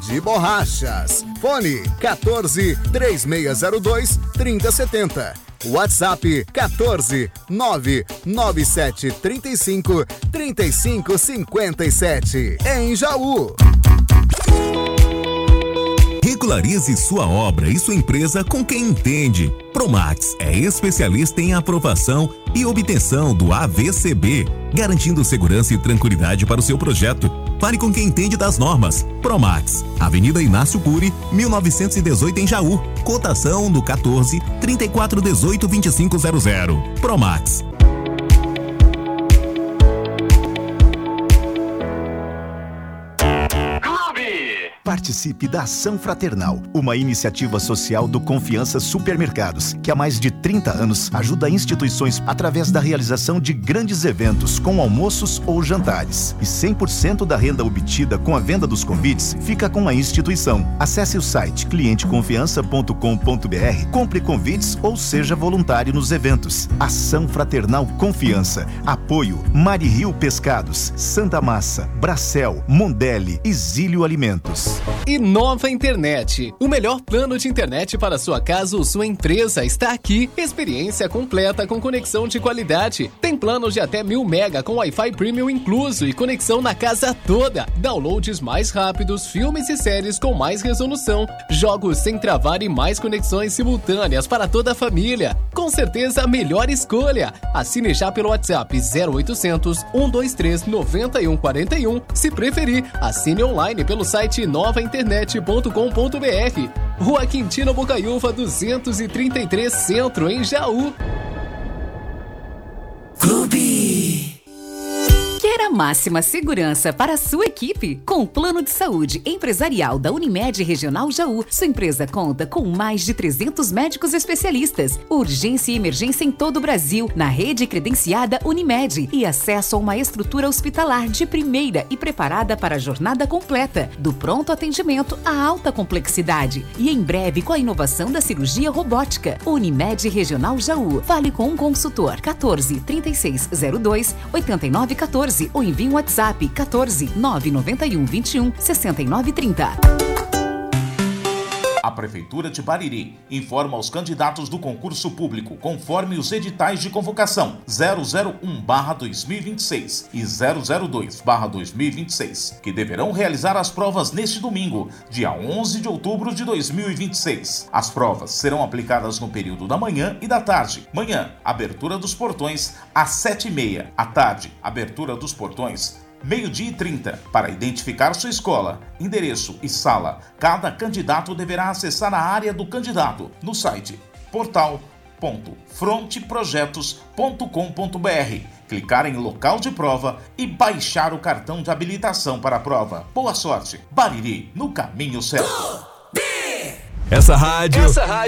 de Borrachas. Fone 14 3602 3070. WhatsApp 14 997 35 35 57. Em Jaú. Regularize sua obra e sua empresa com quem entende. Promax é especialista em aprovação e obtenção do AVCB, garantindo segurança e tranquilidade para o seu projeto. Fale com quem entende das normas. Promax, Avenida Inácio Cury, 1918 em Jaú. Cotação no 14 3418 2500. Promax. Participe da Ação Fraternal, uma iniciativa social do Confiança Supermercados, que há mais de 30 anos ajuda instituições através da realização de grandes eventos com almoços ou jantares. E 100% da renda obtida com a venda dos convites fica com a instituição. Acesse o site clienteconfiança.com.br, compre convites ou seja voluntário nos eventos. Ação Fraternal Confiança. Apoio Mari Rio Pescados, Santa Massa, Bracel, Mondelli e Zílio Alimentos. E Nova Internet. O melhor plano de internet para sua casa ou sua empresa está aqui. Experiência completa com conexão de qualidade. Tem planos de até 1000 mega com Wi-Fi Premium incluso e conexão na casa toda. Downloads mais rápidos, filmes e séries com mais resolução, jogos sem travar e mais conexões simultâneas para toda a família. Com certeza a melhor escolha. Assine já pelo WhatsApp 0800 123 9141. Se preferir, assine online pelo site novainternet.com.br. Rua Quintino Bocaiúva 233 Centro, em Jaú. Clube. Quer a máxima segurança para a sua equipe? Com o Plano de Saúde Empresarial da Unimed Regional Jaú, sua empresa conta com mais de 300 médicos especialistas, urgência e emergência em todo o Brasil, na rede credenciada Unimed e acesso a uma estrutura hospitalar de primeira e preparada para a jornada completa, do pronto atendimento à alta complexidade e em breve com a inovação da cirurgia robótica. Unimed Regional Jaú. Fale com um consultor 14 3602 8914 ou envie um WhatsApp 14 991 21 69 30. A Prefeitura de Bariri informa aos candidatos do concurso público conforme os editais de convocação 001/2026 e 002/2026, que deverão realizar as provas neste domingo, dia 11 de outubro de 2026. As provas serão aplicadas no período da manhã e da tarde. Manhã, abertura dos portões às 7h30. À tarde, abertura dos portões 12h30. Para identificar sua escola, endereço e sala, cada candidato deverá acessar a área do candidato no site portal.fronteprojetos.com.br, clicar em local de prova e baixar o cartão de habilitação para a prova. Boa sorte! Bariri, no caminho certo. Essa rádio